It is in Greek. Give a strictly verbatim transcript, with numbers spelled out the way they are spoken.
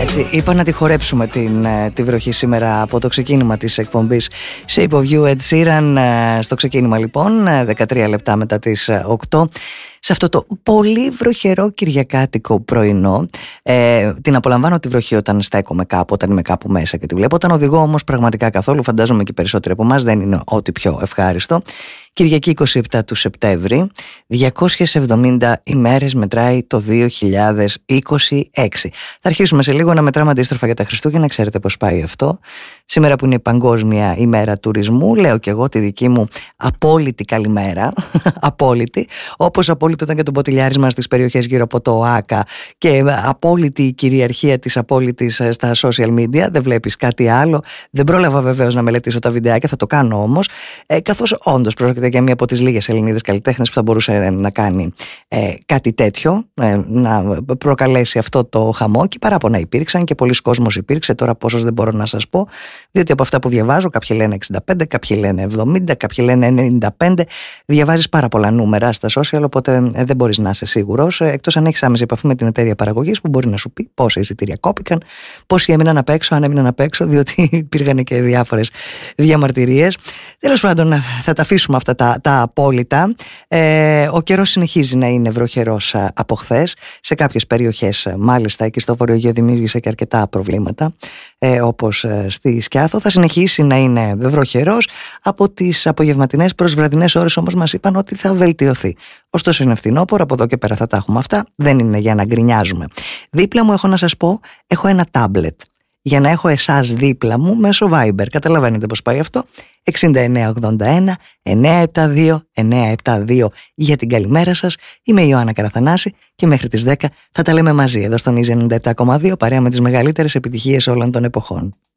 Έτσι, είπα να τη χορέψουμε την, τη βροχή σήμερα από το ξεκίνημα της εκπομπής Shape of You, Ed Sheeran. Στο ξεκίνημα λοιπόν, δεκατρία λεπτά μετά τις οκτώ, σε αυτό το πολύ βροχερό κυριακάτικο πρωινό. ε, Την απολαμβάνω τη βροχή όταν στέκομαι κάπου, όταν είμαι κάπου μέσα και τη βλέπω. Όταν οδηγώ όμως πραγματικά καθόλου, φαντάζομαι και περισσότεροι από εμάς, δεν είναι ό,τι πιο ευχάριστο. Κυριακή είκοσι επτά του Σεπτέμβρη, διακόσιες εβδομήντα ημέρες μετράει το δύο χιλιάδες είκοσι έξι. Θα αρχίσουμε σε λίγο να μετράμε αντίστροφα για τα Χριστούγεννα, ξέρετε πώς πάει αυτό. Σήμερα που είναι η Παγκόσμια ημέρα τουρισμού, λέω και εγώ τη δική μου απόλυτη καλημέρα. Απόλυτη, όπως απόλυτο ήταν και το ποτηλιάρισμα στις περιοχές γύρω από το ΟΑΚΑ και απόλυτη η κυριαρχία της απόλυτης στα social media. Δεν βλέπεις κάτι άλλο. Δεν πρόλαβα βεβαίως να μελετήσω τα βιντεάκια, θα το κάνω όμως, ε, καθώς όντως πρόκειται για μία από τις λίγες Ελληνίδες καλλιτέχνες που θα μπορούσε να κάνει ε, κάτι τέτοιο, ε, να προκαλέσει αυτό το χαμό. Και παράπονα υπήρξαν και πολλοί κόσμος υπήρξε. Τώρα πόσος δεν μπορώ να σας πω, διότι από αυτά που διαβάζω, κάποιοι λένε εξήντα πέντε, κάποιοι λένε εβδομήντα, κάποιοι λένε ενενήντα πέντε. Διαβάζεις πάρα πολλά νούμερα στα social, οπότε ε, δεν μπορείς να είσαι σίγουρος, ε, εκτός αν έχεις άμεση επαφή με την εταιρεία παραγωγής που μπορεί να σου πει πόσα εισιτήρια κόπηκαν, πόσοι έμειναν απ' έξω, αν έμειναν απ' έξω, διότι υπήρχαν και διάφορες διαμαρτυρίες. Τέλος πάντων, θα τα αφήσουμε αυτά τα, τα απόλυτα. Ε, ο καιρός συνεχίζει να είναι βροχερός από χθες. Σε κάποιες περιοχές, μάλιστα, εκεί στο βορειογείο δημιούργησε και αρκετά προβλήματα, ε, όπως στη Σκιάθο. Θα συνεχίσει να είναι βροχερός. Από τις απογευματινές προς βραδινές ώρες όμως μας είπαν ότι θα βελτιωθεί. Ωστόσο είναι φθινόπωρο, από εδώ και πέρα θα τα έχουμε αυτά. Δεν είναι για να γκρινιάζουμε. Δίπλα μου έχω να σας πω, έχω ένα τάμπλετ για να έχω εσάς δίπλα μου μέσω Viber. Καταλαβαίνετε πώς πάει αυτό. εξήντα εννέα ογδόντα ένα εννιακόσια εβδομήντα δύο εννιακόσια εβδομήντα δύο για την καλημέρα σας. Είμαι η Ιωάννα Καραθανάση και μέχρι τις δέκα θα τα λέμε μαζί εδώ στον Easy ενενήντα επτά κόμμα δύο, παρέα με τις μεγαλύτερες επιτυχίες όλων των εποχών.